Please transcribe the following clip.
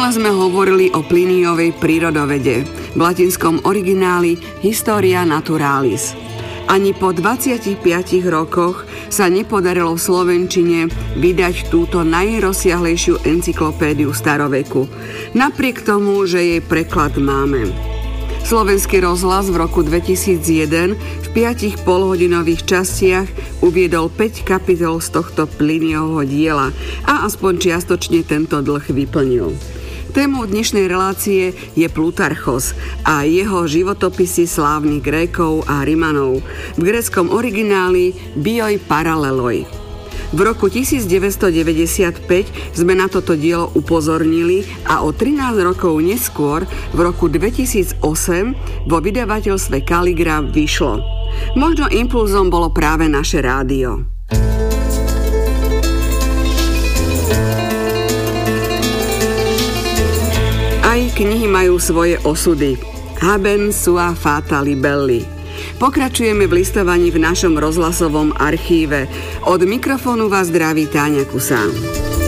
Minule sme hovorili o Pliniovej prírodovede, v latinskom origináli Historia Naturalis. Ani po 25 rokoch sa nepodarilo v slovenčine vydať túto najrozsiahlejšiu encyklopédiu staroveku, napriek tomu, že jej preklad máme. Slovenský rozhlas v roku 2001 v 5 polhodinových častiach uviedol 5 kapitol z tohto Pliniovho diela a aspoň čiastočne tento dlh vyplnil. Témou dnešnej relácie je Plutarchos a jeho životopisy slávnych Grékov a Rimanov, v gréckom origináli Bioi Paraleloi. V roku 1995 sme na toto dielo upozornili a o 13 rokov neskôr, v roku 2008, vo vydavateľstve Kaligraf vyšlo. Možno impulzom bolo práve naše rádio. Aj knihy majú svoje osudy. Haben sua fata libelli. Pokračujeme v listovaní v našom rozhlasovom archíve. Od mikrofónu vás zdraví Táňa Kusán.